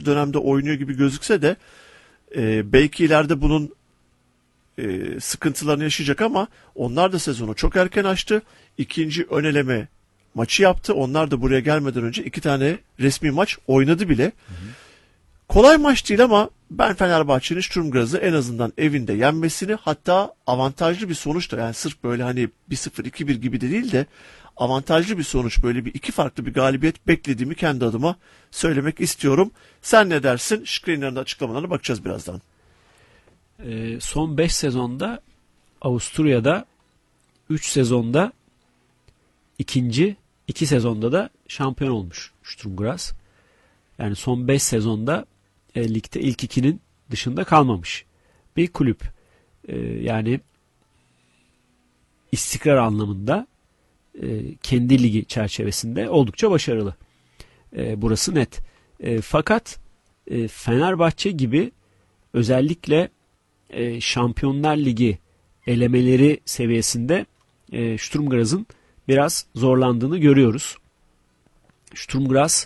avantajlı dönemde oynuyor gibi gözükse de belki ileride bunun sıkıntılarını yaşayacak ama onlar da sezonu çok erken açtı. İkinci ön eleme maçı yaptı. Onlar da buraya gelmeden önce 2 tane resmi maç oynadı bile. Hı hı. Kolay maç değil ama ben Fenerbahçe'nin Sturm Graz'ı en azından evinde yenmesini, hatta avantajlı bir sonuç da, yani sırf böyle hani 1-0 2-1 gibi de değil de avantajlı bir sonuç, böyle bir 2 farklı bir galibiyet beklediğimi kendi adıma söylemek istiyorum. Sen ne dersin? Skriniar'ın açıklamalarına bakacağız birazdan. Son 5 sezonda Avusturya'da 3 sezonda ikinci, 2 sezonda da şampiyon olmuş Sturm Graz. Yani son 5 sezonda ligde ilk 2'nin dışında kalmamış bir kulüp. Yani istikrar anlamında kendi ligi çerçevesinde oldukça başarılı. Burası net. Fakat Fenerbahçe gibi özellikle Şampiyonlar Ligi elemeleri seviyesinde Sturm Graz'ın biraz zorlandığını görüyoruz. Sturm Graz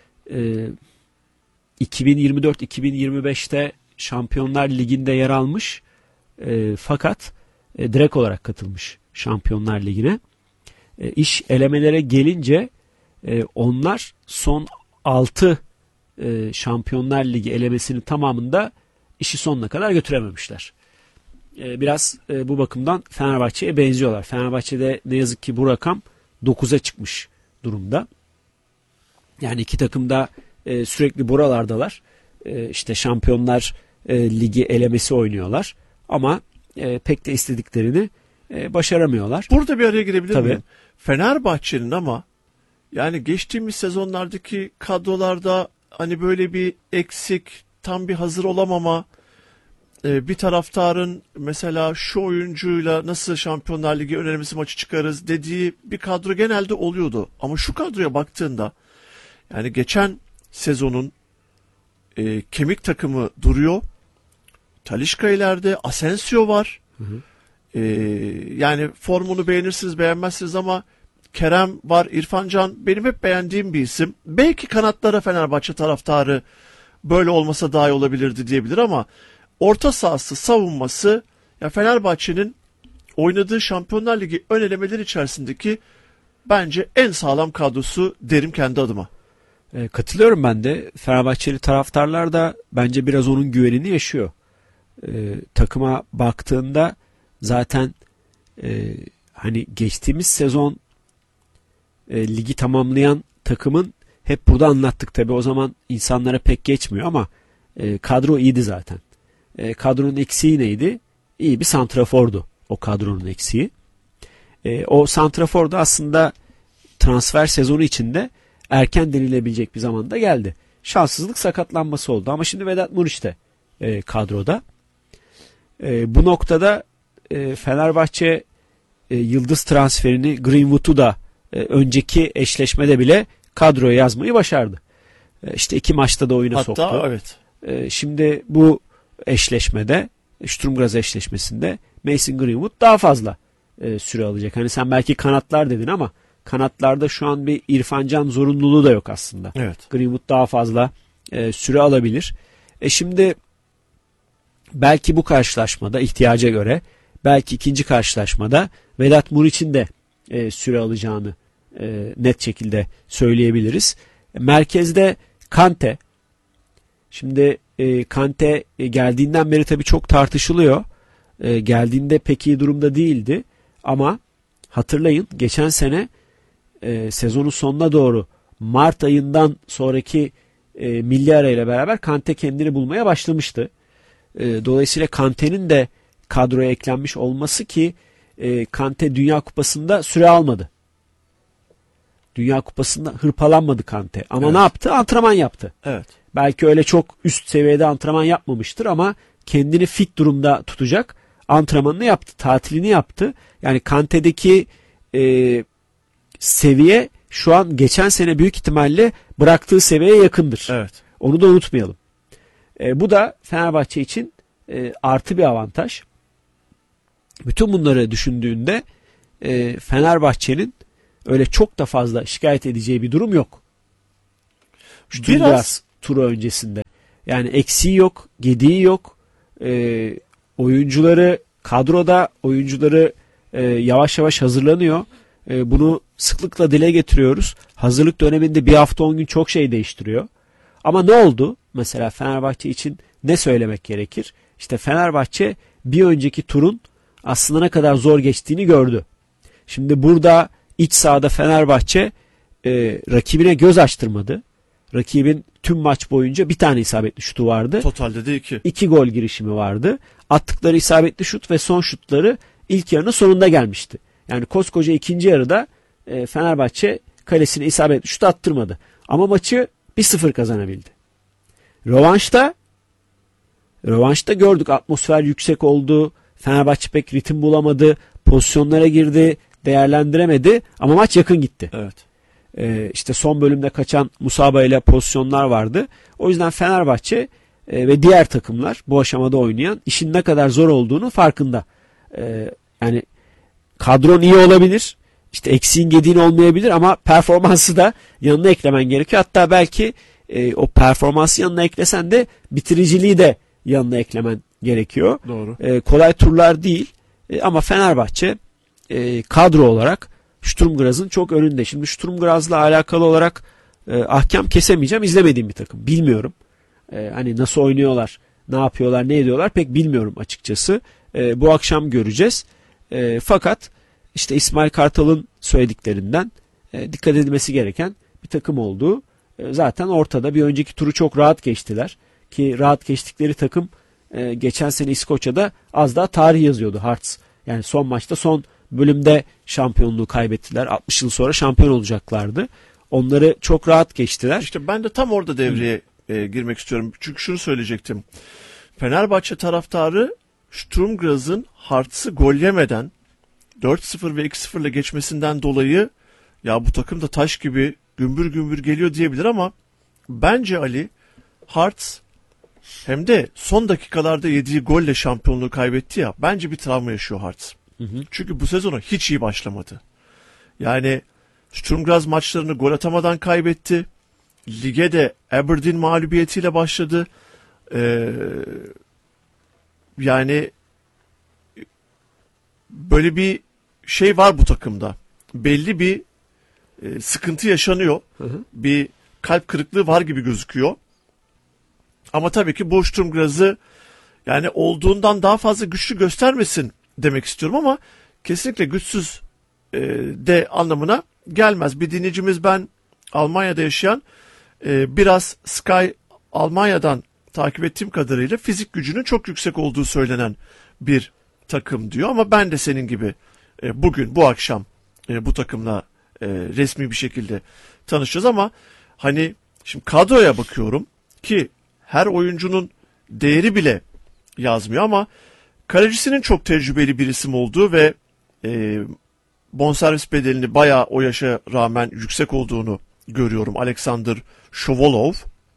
2024-2025'te Şampiyonlar Ligi'nde yer almış, fakat direkt olarak katılmış Şampiyonlar Ligi'ne. İş elemelere gelince onlar son 6 Şampiyonlar Ligi elemesinin tamamında işi sonuna kadar götürememişler. Biraz bu bakımdan Fenerbahçe'ye benziyorlar. Fenerbahçe'de ne yazık ki bu rakam 9'a çıkmış durumda. Yani iki takım da sürekli buralardalar. İşte Şampiyonlar Ligi elemesi oynuyorlar. Ama pek de istediklerini başaramıyorlar. Burada bir araya girebilir Tabii. miyim? Fenerbahçe'nin ama yani geçtiğimiz sezonlardaki kadrolarda hani böyle bir eksik, tam bir hazır olamama, bir taraftarın mesela şu oyuncuyla nasıl Şampiyonlar Ligi ön elemesi maçı çıkarız dediği bir kadro genelde oluyordu. Ama şu kadroya baktığında yani geçen sezonun kemik takımı duruyor. Talisca ileride, Asensio var. Hı hı. Yani formunu beğenirsiniz beğenmezsiniz ama Kerem var, İrfan Can benim hep beğendiğim bir isim. Belki kanatlara Fenerbahçe taraftarı böyle olmasa daha iyi olabilirdi diyebilir ama orta sahası, savunması, ya Fenerbahçe'nin oynadığı Şampiyonlar Ligi ön elemeleri içerisindeki bence en sağlam kadrosu derim kendi adıma. Katılıyorum ben de. Fenerbahçeli taraftarlar da bence biraz onun güvenini yaşıyor. Takıma baktığında zaten hani geçtiğimiz sezon ligi tamamlayan takımın, hep burada anlattık tabii, o zaman insanlara pek geçmiyor ama kadro iyiydi zaten. Kadronun eksiği neydi? İyi bir santrafordu o kadronun eksiği. O santrafor da aslında transfer sezonu içinde erken denilebilecek bir zamanda geldi. Şanssızlık sakatlanması oldu ama şimdi Vedat Muriç de kadroda. Bu noktada Fenerbahçe yıldız transferini, Greenwood'u da önceki eşleşmede bile kadroya yazmayı başardı. İşte 2 maçta da oyuna soktu. Hatta evet. Şimdi bu eşleşmede, Sturm Graz eşleşmesinde Mason Greenwood daha fazla süre alacak. Hani sen belki kanatlar dedin ama kanatlarda şu an bir İrfan Can zorunluluğu da yok aslında. Evet. Greenwood daha fazla süre alabilir. Şimdi belki bu karşılaşmada ihtiyaca göre, belki ikinci karşılaşmada Vedat Muriç'in de süre alacağını net şekilde söyleyebiliriz. Merkezde Kante. Şimdi Kante geldiğinden beri tabii çok tartışılıyor. Geldiğinde pek iyi durumda değildi. Ama hatırlayın, geçen sene sezonun sonuna doğru Mart ayından sonraki milli arayla beraber Kante kendini bulmaya başlamıştı. Dolayısıyla Kante'nin de kadroya eklenmiş olması, ki Kante Dünya Kupası'nda süre almadı. Dünya Kupası'nda hırpalanmadı Kante. Ama evet, ne yaptı? Antrenman yaptı. Evet. Belki öyle çok üst seviyede antrenman yapmamıştır ama kendini fit durumda tutacak antrenmanını yaptı. Tatilini yaptı. Yani Kante'deki seviye şu an geçen sene büyük ihtimalle bıraktığı seviyeye yakındır. Evet. Onu da unutmayalım. Bu da Fenerbahçe için artı bir avantaj. Bütün bunları düşündüğünde Fenerbahçe'nin öyle çok da fazla şikayet edeceği bir durum yok. Sturm Graz turu öncesinde. Yani eksiği yok, gediği yok. Oyuncuları kadroda, oyuncuları yavaş yavaş hazırlanıyor. Bunu sıklıkla dile getiriyoruz. Hazırlık döneminde bir hafta 10 gün çok şey değiştiriyor. Ama ne oldu? Mesela Fenerbahçe için ne söylemek gerekir? İşte Fenerbahçe bir önceki turun aslında ne kadar zor geçtiğini gördü. Şimdi burada iç sahada Fenerbahçe rakibine göz açtırmadı. Rakibin tüm maç boyunca bir tane isabetli şutu vardı. Totalde de 2. 2 gol girişimi vardı. Attıkları isabetli şut ve son şutları ilk yarının sonunda gelmişti. Yani koskoca ikinci yarıda Fenerbahçe kalesine isabetli şut attırmadı. Ama maçı 1-0 kazanabildi. Rövanşta gördük, atmosfer yüksek oldu. Fenerbahçe pek ritim bulamadı. Pozisyonlara girdi. Değerlendiremedi. Ama maç yakın gitti. Evet. İşte son bölümde kaçan Musaba ile pozisyonlar vardı. O yüzden Fenerbahçe ve diğer takımlar bu aşamada oynayan işin ne kadar zor olduğunu farkında. Yani kadron iyi olabilir. İşte eksiğin gediğin olmayabilir ama performansı da yanına eklemen gerekiyor. Hatta belki o performansı yanına eklesen de bitiriciliği de yanına eklemen gerekiyor. Doğru. Kolay turlar değil. Ama Fenerbahçe kadro olarak Sturm Graz'ın çok önünde. Şimdi Sturm Graz'la alakalı olarak ahkam kesemeyeceğim. İzlemediğim bir takım. Bilmiyorum. Hani nasıl oynuyorlar, ne yapıyorlar, ne ediyorlar pek bilmiyorum açıkçası. Bu akşam göreceğiz. Fakat işte İsmail Kartal'ın söylediklerinden dikkat edilmesi gereken bir takım olduğu zaten ortada. Bir önceki turu çok rahat geçtiler. Ki rahat geçtikleri takım geçen sene İskoçya'da az daha tarih yazıyordu, Hearts. Yani son maçta, son bölümde şampiyonluğu kaybettiler. 60 yıl sonra şampiyon olacaklardı. Onları çok rahat geçtiler. İşte ben de tam orada devreye girmek istiyorum. Çünkü şunu söyleyecektim. Fenerbahçe taraftarı Sturm Graz'ın Hearts'ı gol yemeden 4-0 ve 2-0 ile geçmesinden dolayı ya bu takım da taş gibi gümbür gümbür geliyor diyebilir ama bence Ali, Hearts hem de son dakikalarda yediği golle şampiyonluğu kaybetti ya, bence bir travma yaşıyor Hearts. Çünkü bu sezona hiç iyi başlamadı. Yani Sturm Graz maçlarını gol atamadan kaybetti. Lige de Aberdeen mağlubiyetiyle başladı. Yani böyle bir şey var bu takımda. Belli bir sıkıntı yaşanıyor. Bir kalp kırıklığı var gibi gözüküyor. Ama tabii ki bu Sturm Graz'ı yani olduğundan daha fazla güçlü göstermesin demek istiyorum ama kesinlikle güçsüz de anlamına gelmez. Bir dinleyicimiz, ben Almanya'da yaşayan, biraz Sky Almanya'dan takip ettiğim kadarıyla fizik gücünün çok yüksek olduğu söylenen bir takım diyor ama ben de senin gibi bugün, bu akşam bu takımla resmi bir şekilde tanışacağız ama hani şimdi kadroya bakıyorum ki her oyuncunun değeri bile yazmıyor ama kalecisinin çok tecrübeli bir isim olduğu ve bonservis bedelini bayağı o yaşa rağmen yüksek olduğunu görüyorum. Alexander Shovolov.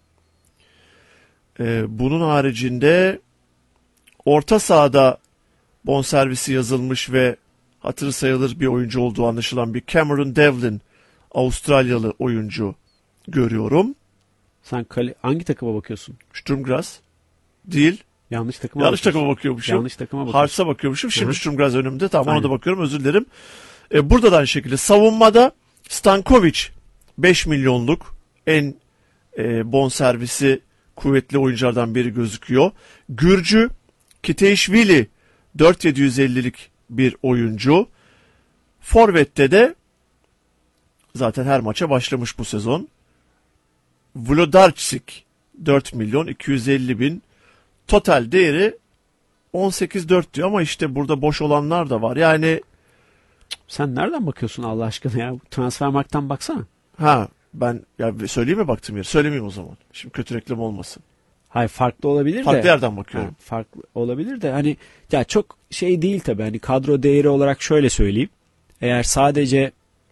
Bunun haricinde orta sahada bonservisi yazılmış ve hatırı sayılır bir oyuncu olduğu anlaşılan bir Cameron Devlin, Avustralyalı oyuncu görüyorum. Sen hangi takıma bakıyorsun? Sturm Graz değil. Yanlış takıma bakıyormuşum. Yanlış takıma bakıyormuşum. Hearts'a bakıyormuşum. Şimdi Hı-hı. Sturm Graz önümde. Tamam, Aynen. ona da bakıyorum. Özür dilerim. Burada da aynı şekilde. Savunmada Stankovic 5 milyonluk en bonservisi kuvvetli oyunculardan biri gözüküyor. Gürcü Kiteishvili 4750'lik bir oyuncu. Forvet'te de zaten her maça başlamış bu sezon. Vlodarczyk 4 milyon 250 bin. Total değeri 18-4 diyor ama işte burada boş olanlar da var. Yani sen nereden bakıyorsun Allah aşkına ya? Transfermarkt'tan baksana. Ben ya söyleyeyim mi baktığım yeri? Söylemeyeyim o zaman. Şimdi kötü reklam olmasın. Hayır, farklı olabilir de. Farklı yerden bakıyorum. Farklı olabilir de hani ya çok şey değil tabii. Hani kadro değeri olarak şöyle söyleyeyim. Eğer sadece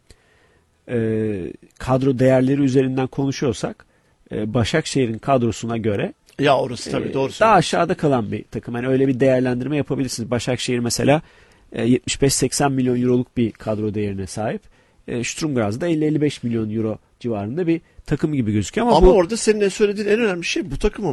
kadro değerleri üzerinden konuşuyorsak Başakşehir'in kadrosuna göre Ya orası tabii doğru söylüyorsun. daha aşağıda kalan bir takım. Yani öyle bir değerlendirme yapabilirsiniz. Başakşehir mesela 75-80 milyon euroluk bir kadro değerine sahip. Sturm Graz da 50-55 milyon euro civarında bir takım gibi gözüküyor ama Ama bu orada senin söylediğin en önemli şey, bu takımın